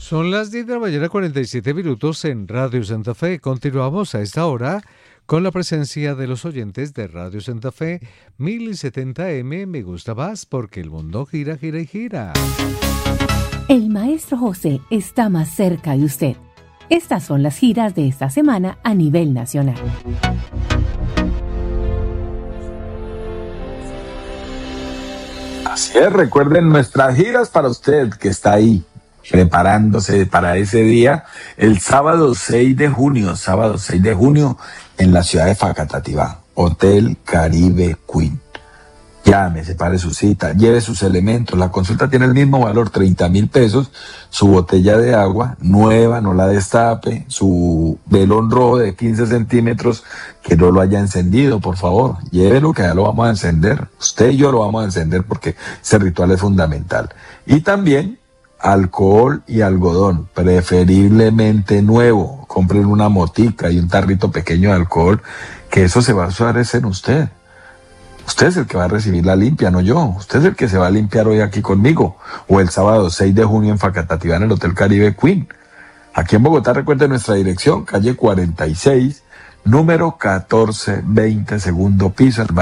Son las 10 de la mañana, 47 minutos en Radio Santa Fe. Continuamos a esta hora con la presencia de los oyentes de Radio Santa Fe 1070M. Me gusta más porque el mundo gira, gira y gira. El maestro José está más cerca de usted. Estas son las giras de esta semana a nivel nacional. Así es, recuerden nuestras giras para usted que está ahí preparándose para ese día, el sábado 6 de junio en la ciudad de Facatativá, Hotel Caribe Queen. Llame, separe su cita, lleve sus elementos, la consulta tiene el mismo valor, 30,000 pesos, su botella de agua, nueva, no la destape, su velón rojo de 15 centímetros, que no lo haya encendido, por favor, llévelo que ya lo vamos a encender, usted y yo lo vamos a encender porque ese ritual es fundamental. Y también alcohol y algodón, preferiblemente nuevo. Compren una motica y un tarrito pequeño de alcohol, que eso se va a usar en usted. Usted es el que va a recibir la limpia, no yo. Usted es el que se va a limpiar hoy aquí conmigo, o el sábado 6 de junio en Facatativá en el Hotel Caribe Queen. Aquí en Bogotá, recuerde nuestra dirección, calle 46, número 1420, segundo piso.